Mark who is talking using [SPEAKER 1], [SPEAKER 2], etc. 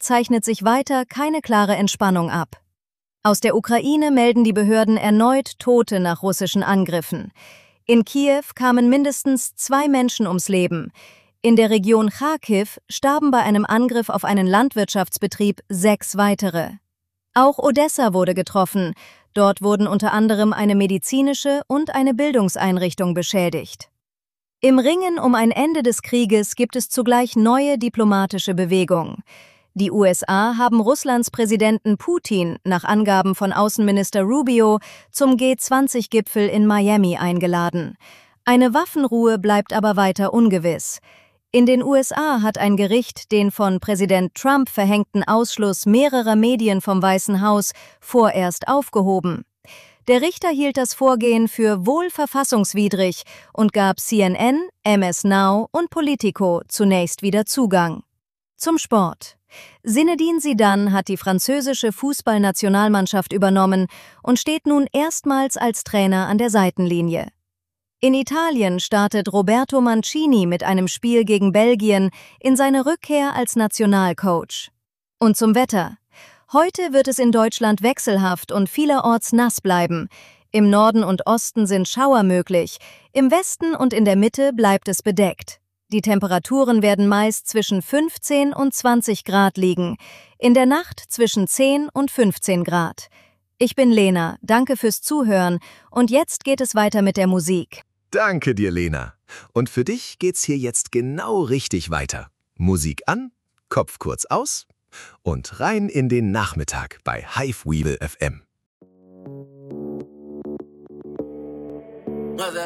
[SPEAKER 1] zeichnet sich weiter keine klare Entspannung ab. Aus der Ukraine melden die Behörden erneut Tote nach russischen Angriffen. In Kiew kamen mindestens 2 Menschen ums Leben. In der Region Charkiw starben bei einem Angriff auf einen Landwirtschaftsbetrieb 6 weitere. Auch Odessa wurde getroffen. Dort wurden unter anderem eine medizinische und eine Bildungseinrichtung beschädigt. Im Ringen um ein Ende des Krieges gibt es zugleich neue diplomatische Bewegungen. Die USA haben Russlands Präsidenten Putin nach Angaben von Außenminister Rubio zum G20-Gipfel in Miami eingeladen. Eine Waffenruhe bleibt aber weiter ungewiss. In den USA hat ein Gericht den von Präsident Trump verhängten Ausschluss mehrerer Medien vom Weißen Haus vorerst aufgehoben. Der Richter hielt das Vorgehen für wohl verfassungswidrig und gab CNN, MS Now und Politico zunächst wieder Zugang. Zum Sport. Zinedine Zidane hat die französische Fußballnationalmannschaft übernommen und steht nun erstmals als Trainer an der Seitenlinie. In Italien startet Roberto Mancini mit einem Spiel gegen Belgien in seine Rückkehr als Nationalcoach. Und zum Wetter. Heute wird es in Deutschland wechselhaft und vielerorts nass bleiben. Im Norden und Osten sind Schauer möglich. Im Westen und in der Mitte bleibt es bedeckt. Die Temperaturen werden meist zwischen 15 und 20 Grad liegen. In der Nacht zwischen 10 und 15 Grad. Ich bin Lena, danke fürs Zuhören und jetzt geht es weiter mit der Musik.
[SPEAKER 2] Danke dir, Lena. Und für dich geht's hier jetzt genau richtig weiter. Musik an, Kopf kurz aus und rein in den Nachmittag bei Hive Weevil FM.